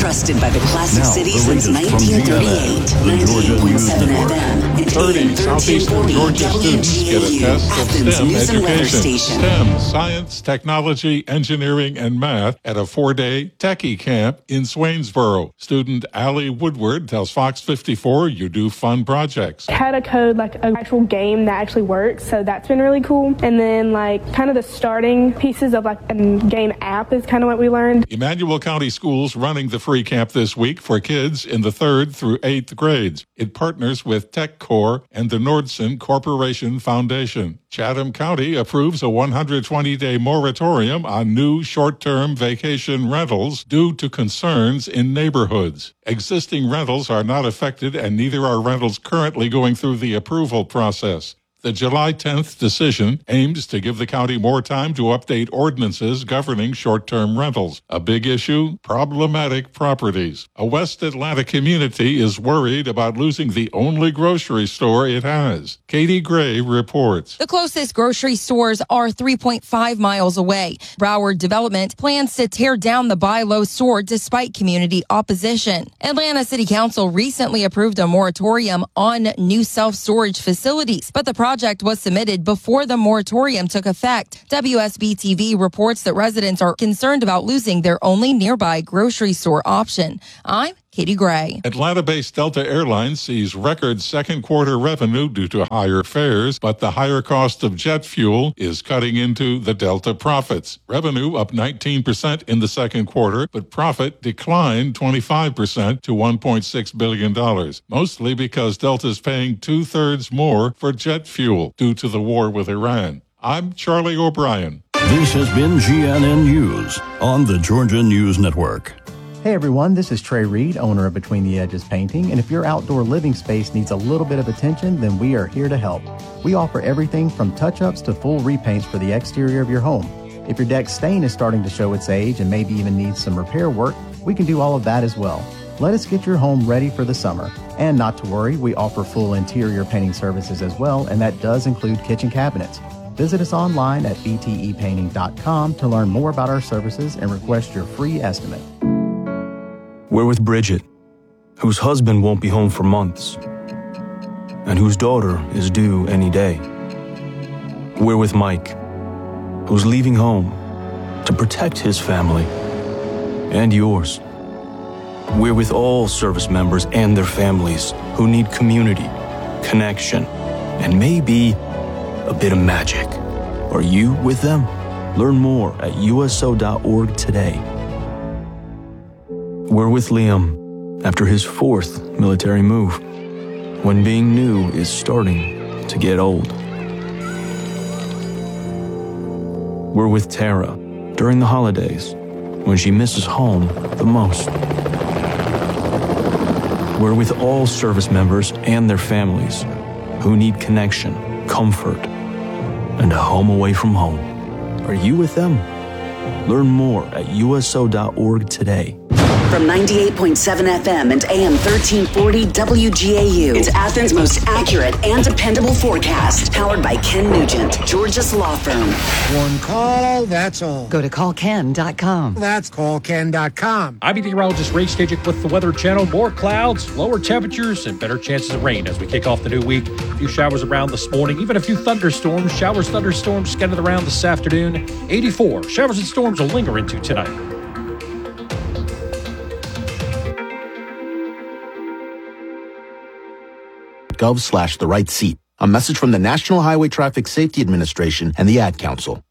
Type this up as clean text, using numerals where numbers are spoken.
Trusted by the Classic Now, City the since latest from 1938. GNN, the Georgia News 98.7 Network. FM and 30 AM Southeastern 1340 Georgia students get a test of Athens STEM News and Weather education. Station. STEM, science, technology, engineering, and math at a 4-day techie camp in Swainsboro. Student Allie Woodward tells Fox 54 you do fun projects. How to code like an actual game that actually works, so that's been really cool. And then like kind of the starting pieces of like a game app is kind of what we learned. Emmanuel County Schools running the free camp this week for kids in the 3rd through 8th grades. It partners with TechCore and the Nordson Corporation Foundation. Chatham County approves a 120-day moratorium on new short-term vacation rentals due to concerns in neighborhoods. Existing rentals are not affected, and neither are rentals currently going through the approval process. The July 10th decision aims to give the county more time to update ordinances governing short-term rentals. A big issue, problematic properties. A West Atlanta community is worried about losing the only grocery store it has. Katie Gray reports. The closest grocery stores are 3.5 miles away. Broward Development plans to tear down the Buy Low store despite community opposition. Atlanta City Council recently approved a moratorium on new self-storage facilities, but the project was submitted before the moratorium took effect. WSB-TV reports that residents are concerned about losing their only nearby grocery store option. I'm Katie Gray. Atlanta-based Delta Airlines sees record second quarter revenue due to higher fares, but the higher cost of jet fuel is cutting into the Delta profits. Revenue up 19% in the second quarter, but profit declined 25% to $1.6 billion, mostly because Delta's paying 2/3 more for jet fuel due to the war with Iran. I'm Charlie O'Brien. This has been GNN News on the Georgia News Network. Hey everyone, this is Trey Reed, owner of Between the Edges Painting, and if your outdoor living space needs a little bit of attention, then we are here to help. We offer everything from touch-ups to full repaints for the exterior of your home. If your deck stain is starting to show its age and maybe even needs some repair work, we can do all of that as well. Let us get your home ready for the summer. And not to worry, we offer full interior painting services as well, and that does include kitchen cabinets. Visit us online at btepainting.com to learn more about our services and request your free estimate. We're with Bridget, whose husband won't be home for months, and whose daughter is due any day. We're with Mike, who's leaving home to protect his family and yours. We're with all service members and their families who need community, connection, and maybe a bit of magic. Are you with them? Learn more at uso.org today. We're with Liam after his 4th military move, when being new is starting to get old. We're with Tara during the holidays, when she misses home the most. We're with all service members and their families who need connection, comfort, and a home away from home. Are you with them? Learn more at uso.org today. From 98.7 FM and AM 1340 WGAU, it's Athens' most accurate and dependable forecast. Powered by Ken Nugent, Georgia's law firm. One call, that's all. Go to callken.com. That's callken.com. I'm meteorologist Ray Stajic with the Weather Channel. More clouds, lower temperatures, and better chances of rain as we kick off the new week. A few showers around this morning, even a few thunderstorms. Thunderstorms scattered around this afternoon. 84. Showers and storms will linger into tonight. .gov/the right seat. A message from the National Highway Traffic Safety Administration and the Ad Council.